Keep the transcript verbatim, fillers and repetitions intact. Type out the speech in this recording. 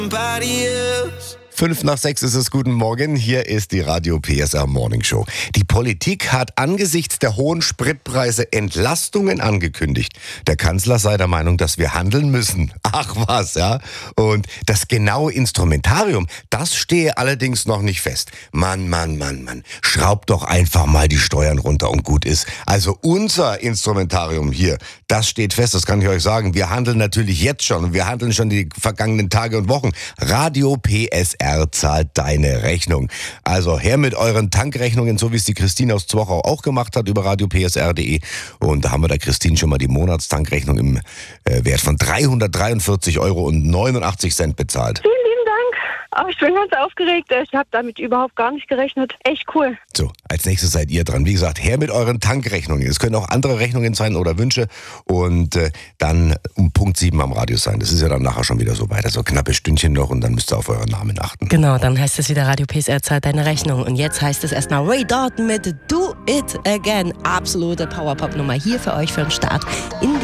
Fünf nach sechs ist es, guten Morgen, hier ist die Radio P S R Morning Show. Die Politik hat angesichts der hohen Spritpreise Entlastungen angekündigt. Der Kanzler sei der Meinung, dass wir handeln müssen. Ach was, ja. Und das genaue Instrumentarium, das stehe allerdings noch nicht fest. Mann, Mann, Mann, Mann, schraubt doch einfach mal die Steuern runter und gut ist. Also unser Instrumentarium hier, das steht fest, das kann ich euch sagen. Wir handeln natürlich jetzt schon und wir handeln schon die vergangenen Tage und Wochen. Radio P S R zahlt deine Rechnung. Also her mit euren Tankrechnungen, so wie es die Christine aus Zwochau auch gemacht hat über radio p s r punkt d e. Und da haben wir der Christine schon mal die Monatstankrechnung im äh, Wert von dreihundertdreiundvierzig Euro und neunundachtzig Cent bezahlt. Vielen lieben Dank. Aber ich bin ganz aufgeregt. Ich habe damit überhaupt gar nicht gerechnet. Echt cool. So, als nächstes seid ihr dran. Wie gesagt, her mit euren Tankrechnungen. Es können auch andere Rechnungen sein oder Wünsche. Und äh, dann um Punkt sieben am Radio sein. Das ist ja dann nachher schon wieder so weit. Also knappe Stündchen noch und dann müsst ihr auf euren Namen achten. Genau, dann heißt es wieder Radio P S R zahlt deine Rechnung. Und jetzt heißt es erstmal Ray Dalton mit Do It Again. Absolute Powerpop-Nummer hier für euch für den Start in die